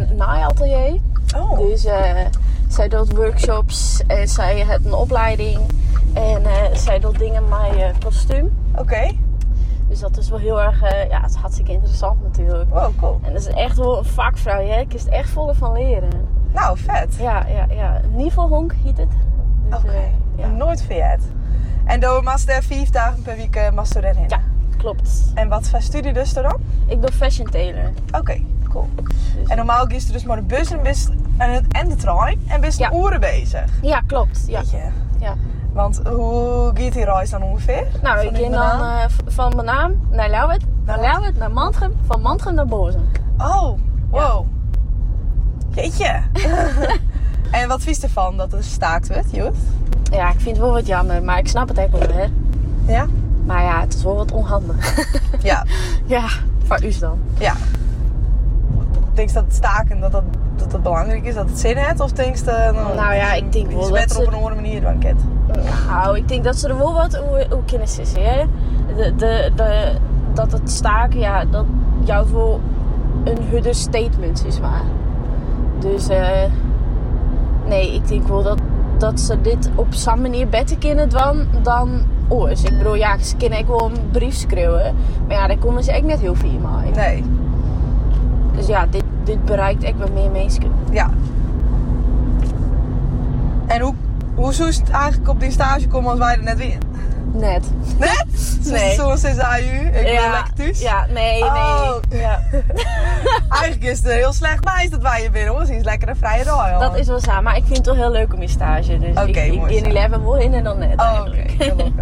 naaiatelier. Oh. Dus zij doet workshops en zij heeft een opleiding. En zij doet dingen met kostuum. Oké. Dus dat is wel heel erg, het is hartstikke interessant natuurlijk. Wow, cool. En dat is echt wel een vakvrouw, hè. Ik is er echt vol van leren. Nou, vet. Ja. Nivelhonk heet het. Dus, Oké. ja. Nooit verjet. En door master 5 dagen per week master erin. Ja, klopt. En wat voor studie dus er dan? Ik doe fashion tailor. Oké, cool. Dus, En normaal kies je dus maar de bus en de trein en best Ja. uren bezig. Ja, klopt. Ja. Weet je? Ja. Want hoe gaat die reis dan ongeveer? Nou, ik ging dan van mijn naam naar Lauwert, naar Mantrum, van Mantrum naar Bozen. Oh, wow. Jeetje. En wat vies ervan dat er staakt werd, Joet? Ja, ik vind het wel wat jammer, maar ik snap het echt wel, hè. Ja? Maar ja, het is wel wat onhandig. Ja. Ja, voor u dan. Ja. Denk je dat het staken, dat het belangrijk is, dat het zin heeft? Of denk je... Nou ja, ik denk wel dat dat beter ze... op een andere manier dan kent. Nou, ik denk dat ze er wel wat hoe kunnen zitten, hè. Dat het staken, ja, dat jou wel een harde statement is, maar. Dus, nee, ik denk wel dat ze dit op zo'n manier beter kunnen dan oors. Ik bedoel, ja, ze kunnen ook wel een brief schreeuwen, maar ja, daar komen ze echt net heel veel mee. Nee. Dus ja, dit bereikt echt wat meer mensen. Ja. En hoe zou het eigenlijk op die stage komen als wij er net weer? Net. Net? Nee. Zoals sinds AU. Ik ben lekker thuis. Ja, nee. Oh. Ja. Eigenlijk is het er heel slecht bij dat wij hier binnen, hoor. Ze is lekker een vrije dag. Dat is wel zo, maar ik vind het wel heel leuk om je stage. Dus Oké, ik mooi in die zo. leven wel in en dan net. Oh, oké. Gelukkig.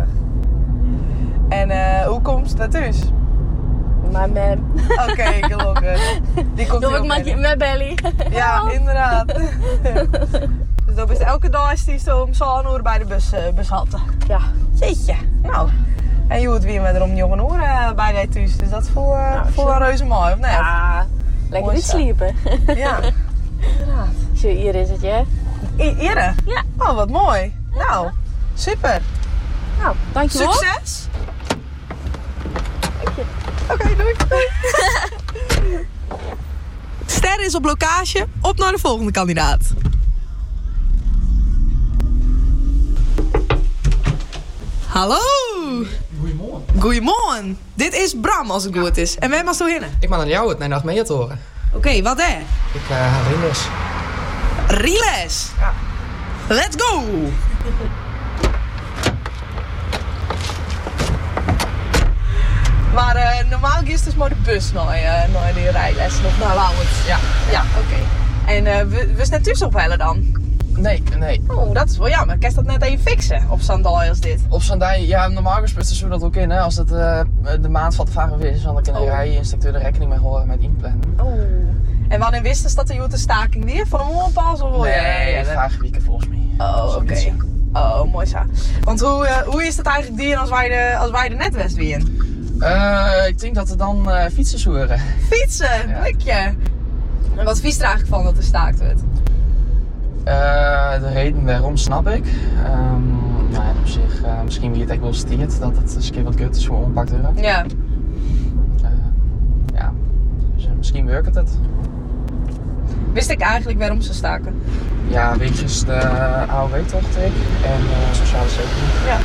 En hoe komt het naar thuis? Maar met... Oké, gelukkig. Die komt Doe ik met Belly. Ja, inderdaad. Dus dan is elke dag is die zo om zo'n uur bij de bus halte. Ja. Zit je. Nou. En je hoort weer met om jongen uur bij die thuis. Dus dat voelt wel reuze mooi, of net? Ja, lekker Mooi niet zo. sliepen. Ja. Inderdaad. Zo, hier is het, hè? Eerder? Ja. Oh, wat mooi. Nou, super. Nou, dankjewel. Succes. Dank je. Oké, doei. Ster is op locatie. Op naar de volgende kandidaat. Hallo. Goedemorgen. Goedemorgen. Dit is Bram, als het goed is. En wij mag zo hinnen. Ik ben aan jou het, mijn nacht mee te horen. Oké, wat hè? Ik ga ringes. Riles. Ja. Let's go. Maar normaal is dus maar de bus naar die rijlessen of naar Lauwert. Ja, oké. En we zijn thuis opbellen dan? Nee. Oh, dat is wel jammer. Kan je dat net even fixen op zo'n dag als dit? Op Zandij, ja, normaal gesproken is dat ook in, hè. Als het de maand van tevoren weer is, dan kan de rijinstructeur er rekening mee houden met inplannen. Oh. En wanneer wist je dat er de staking weer? Van een mondpas of Nee, 5 weken volgens mij. Oh, oké. Zoiets, ja. Oh, mooi zo. Want hoe is het eigenlijk dier als wij de net west weer? Ik denk dat er dan fietsers horen. Fietsen, Ja. blikje. En wat vies er eigenlijk van dat er staakt wordt? De reden waarom snap ik. Nou ja, op zich, misschien wie het echt wel stiert, dat het eens een keer wat kut is voor onpakdeuren. Ja. Ja, dus misschien werkt het. Wist ik eigenlijk waarom ze staken? Ja, wegens de AOW-tocht en sociale zekerheid. Ja.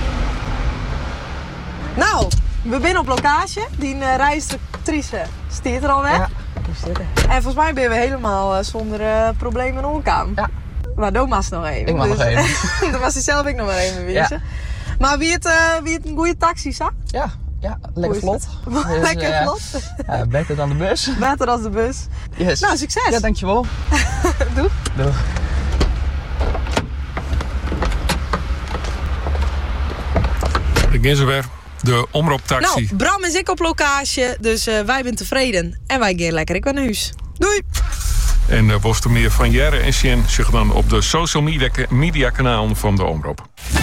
Nou, we zijn op locatie. Die rijinstructrice stiert er al weg. Ja, hoe zit het? En volgens mij ben we helemaal zonder problemen omgaan. Ja. Maar dan was nog even. Ik mag nog even. Dan was hij zelf ook nog maar even wezen. Ja. Maar wie het een goede taxi zag? Ja, lekker Hoe is vlot. Dus, Lekker vlot. Beter dan de bus. Beter als de bus. Yes. Nou, succes. Ja, dankjewel. Doei. Doeg. Ik ben zover. De omroeptaxi. Nou, Bram is ik op locatie, dus wij zijn tevreden. En wij gaan lekker ik naar huis. Doei! En was er meer van Jere en Sjen zich dan op de social media kanalen van de omroep.